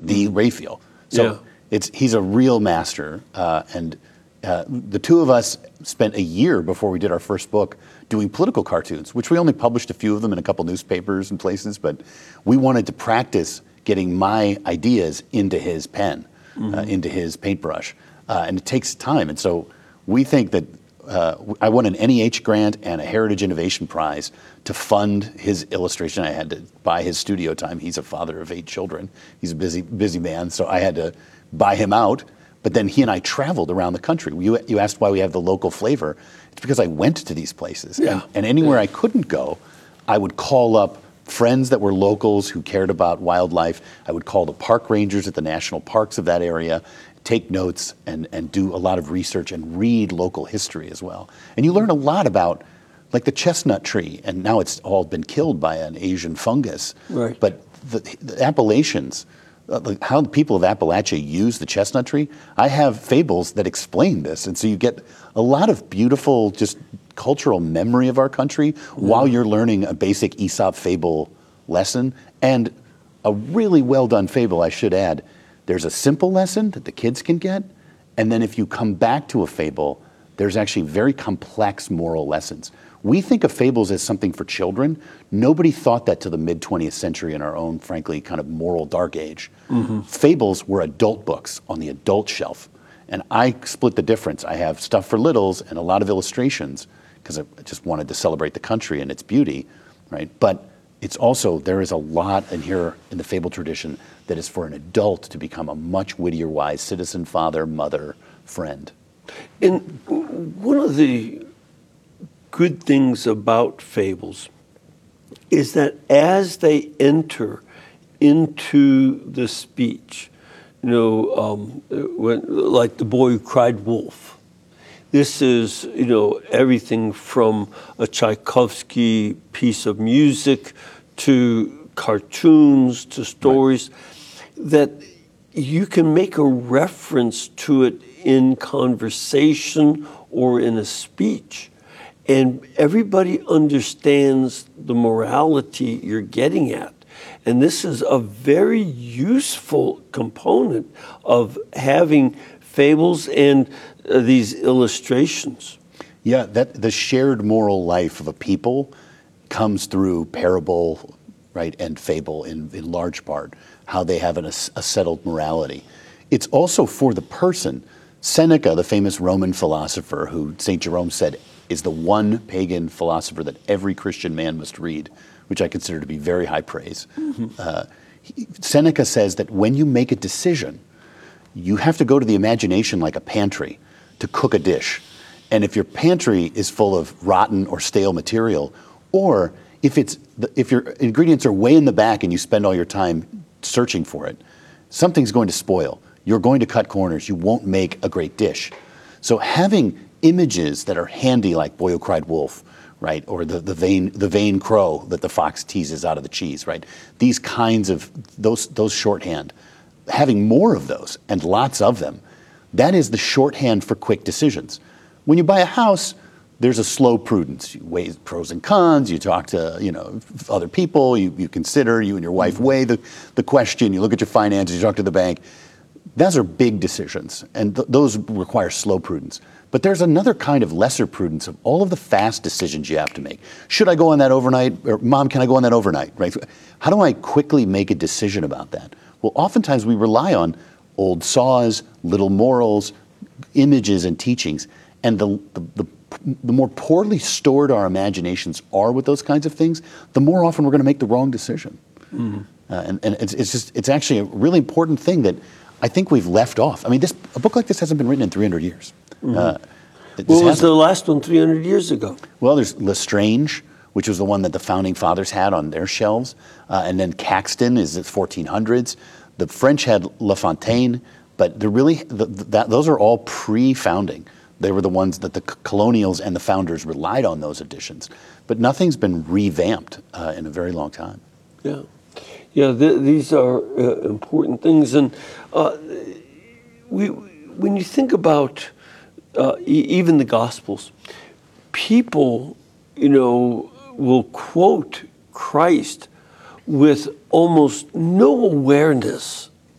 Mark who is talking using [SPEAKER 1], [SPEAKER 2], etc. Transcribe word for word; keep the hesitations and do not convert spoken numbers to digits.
[SPEAKER 1] the Raphael. So
[SPEAKER 2] Yeah.
[SPEAKER 1] it's he's a real master, uh, and uh, the two of us spent a year before we did our first book doing political cartoons, which we only published a few of them in a couple newspapers and places, but we wanted to practice getting my ideas into his pen, mm-hmm. uh, into his paintbrush, uh, and it takes time. And so we think that uh, I won an N E H grant and a Heritage Innovation Prize to fund his illustration. I had to buy his studio time. He's a father of eight children. He's a busy, busy man, so I had to buy him out. But then he and I traveled around the country. You, you asked why we have the local flavor. It's because I went to these places.
[SPEAKER 2] Yeah.
[SPEAKER 1] And, and anywhere I couldn't go, I would call up friends that were locals who cared about wildlife. I would call the park rangers at the national parks of that area, take notes, and, and do a lot of research and read local history as well. And you learn a lot about, like the chestnut tree, and now it's all been killed by an Asian fungus.
[SPEAKER 2] Right.
[SPEAKER 1] But the, the Appalachians, uh, how the people of Appalachia use the chestnut tree, I have fables that explain this. And so you get a lot of beautiful, just cultural memory of our country mm-hmm. while you're learning a basic Aesop fable lesson. And a really well done fable, I should add. There's a simple lesson that the kids can get. And then if you come back to a fable, there's actually very complex moral lessons. We think of fables as something for children. Nobody thought that to the mid twentieth century in our own, frankly, kind of moral dark age. Mm-hmm. Fables were adult books on the adult shelf. And I split the difference. I have stuff for littles and a lot of illustrations because I just wanted to celebrate the country and its beauty, right? But it's also, there is a lot in here in the fable tradition that is for an adult to become a much wittier, wise citizen, father, mother, friend.
[SPEAKER 2] And one of the good things about fables is that as they enter into the speech, you know, um, when, like the boy who cried wolf, this is, you know, everything from a Tchaikovsky piece of music to cartoons to stories, right. that you can make a reference to it in conversation or in a speech. And everybody understands the morality you're getting at. And this is a very useful component of having fables and uh, these illustrations.
[SPEAKER 1] Yeah, that the shared moral life of a people comes through parable, right, and fable in, in large part, how they have an, a, a settled morality. It's also for the person. Seneca, the famous Roman philosopher who Saint Jerome said is the one pagan philosopher that every Christian man must read, which I consider to be very high praise. Mm-hmm. Uh, he, Seneca says that when you make a decision, you have to go to the imagination like a pantry to cook a dish. And if your pantry is full of rotten or stale material, or if it's if your ingredients are way in the back and you spend all your time searching for it, something's going to spoil. You're going to cut corners. You won't make a great dish. So having images that are handy, like Boy Who Cried Wolf, right, or the, the vain the vain crow that the fox teases out of the cheese, right? These kinds of those those shorthand, having more of those and lots of them, that is the shorthand for quick decisions. When you buy a house, there's a slow prudence. You weigh pros and cons. You talk to you know other people. You you consider. You and your wife weigh the the question. You look at your finances. You talk to the bank. Those are big decisions, and th- those require slow prudence. But there's another kind of lesser prudence of all of the fast decisions you have to make. Should I go on that overnight? Or, Mom, can I go on that overnight? Right? How do I quickly make a decision about that? Well, oftentimes we rely on old saws, little morals, images, and teachings. And the, the, the, the more poorly stored our imaginations are with those kinds of things, the more often we're going to make the wrong decision. Mm-hmm. Uh, and and it's, it's just it's actually a really important thing that I think we've left off. I mean, this a book like this hasn't been written in three hundred years. Mm-hmm. Uh,
[SPEAKER 2] what was hasn't. the last one three hundred years ago?
[SPEAKER 1] Well, there's Lestrange, which was the one that the founding fathers had on their shelves. Uh, and then Caxton is the fourteen hundreds. The French had La Fontaine, but they're really, the, that, those are all pre-founding. They were the ones that the colonials and the founders relied on those editions. But nothing's been revamped uh, in a very long time.
[SPEAKER 2] Yeah. Yeah, th- these are uh, important things. And uh, we, when you think about uh, e- even the Gospels, people, you know, will quote Christ with almost no awareness